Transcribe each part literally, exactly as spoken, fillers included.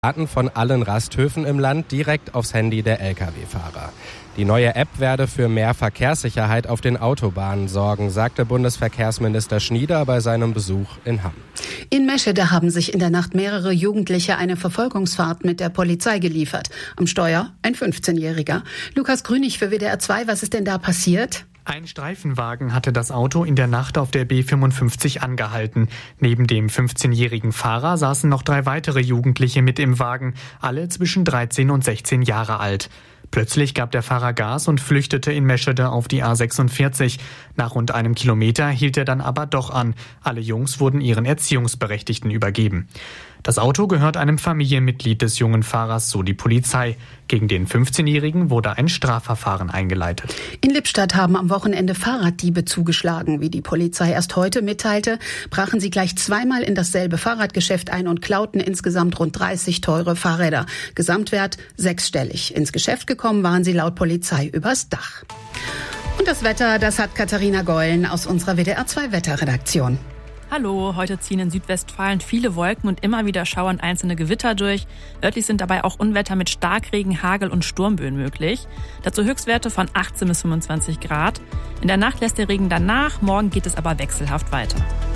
Daten von allen Rasthöfen im Land direkt aufs Handy der L K W-Fahrer. Die neue App werde für mehr Verkehrssicherheit auf den Autobahnen sorgen, sagte Bundesverkehrsminister Schnieder bei seinem Besuch in Hamm. In Meschede haben sich in der Nacht mehrere Jugendliche eine Verfolgungsfahrt mit der Polizei geliefert. Am Steuer ein fünfzehnjähriger. Lukas Grünig für W D R zwei, was ist denn da passiert? Ein Streifenwagen hatte das Auto in der Nacht auf der B fünfundfünfzig angehalten. Neben dem fünfzehnjährigen Fahrer saßen noch drei weitere Jugendliche mit im Wagen, alle zwischen dreizehn und sechzehn Jahre alt. Plötzlich gab der Fahrer Gas und flüchtete in Meschede auf die A sechsundvierzig. Nach rund einem Kilometer hielt er dann aber doch an. Alle Jungs wurden ihren Erziehungsberechtigten übergeben. Das Auto gehört einem Familienmitglied des jungen Fahrers, so die Polizei. Gegen den fünfzehnjährigen wurde ein Strafverfahren eingeleitet. In Lippstadt haben am Wochenende Fahrraddiebe zugeschlagen. Wie die Polizei erst heute mitteilte, brachen sie gleich zweimal in dasselbe Fahrradgeschäft ein und klauten insgesamt rund dreißig teure Fahrräder. Gesamtwert sechsstellig. Ins Geschäft gekommen waren sie laut Polizei übers Dach. Und das Wetter, das hat Katharina Geulen aus unserer W D R zwei Wetterredaktion. Hallo, heute ziehen in Südwestfalen viele Wolken und immer wieder schauern einzelne Gewitter durch. Örtlich sind dabei auch Unwetter mit Starkregen, Hagel und Sturmböen möglich. Dazu Höchstwerte von achtzehn bis fünfundzwanzig Grad. In der Nacht lässt der Regen danach, morgen geht es aber wechselhaft weiter.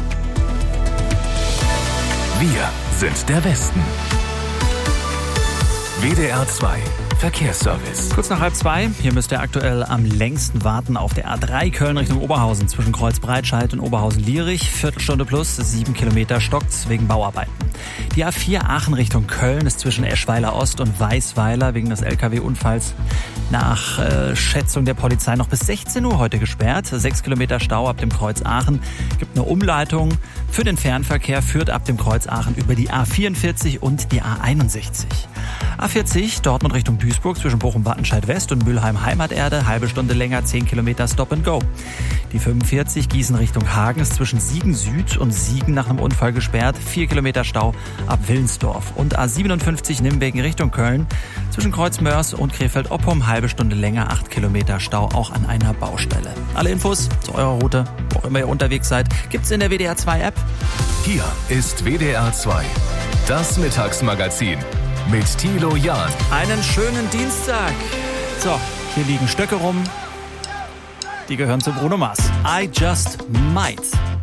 Wir sind der Westen. W D R zwei Verkehrsservice. Kurz nach halb zwei. Hier müsst ihr aktuell am längsten warten auf der A drei Köln Richtung Oberhausen zwischen Kreuzbreitscheid und Oberhausen-Lierich. Viertelstunde plus, sieben Kilometer stockt's wegen Bauarbeiten. Die A vier Aachen Richtung Köln ist zwischen Eschweiler Ost und Weißweiler wegen des L K W-Unfalls nach äh, Schätzung der Polizei noch bis sechzehn Uhr heute gesperrt. Sechs Kilometer Stau ab dem Kreuz Aachen. Gibt eine Umleitung für den Fernverkehr, führt ab dem Kreuz Aachen über die A vierundvierzig und die A einundsechzig. A vierzig Dortmund Richtung Duisburg zwischen Bochum-Wattenscheid West und Mülheim-Heimaterde. Halbe Stunde länger, zehn Kilometer Stop and Go. Die fünfundvierzig Gießen Richtung Hagen ist zwischen Siegen Süd und Siegen nach einem Unfall gesperrt. vier Kilometer Stau ab Willensdorf. Und A siebenundfünfzig Nimwegen Richtung Köln zwischen Kreuzmörs und Krefeld-Oppum. Halbe Stunde länger, acht Kilometer Stau auch an einer Baustelle. Alle Infos zu eurer Route, wo auch immer ihr unterwegs seid, gibt's in der W D R zwei App. Hier ist W D R zwei, das Mittagsmagazin mit Thilo Jahn. Einen schönen Dienstag. So, hier liegen Stöcke rum. Die gehören zu Bruno Mars. I Just Might.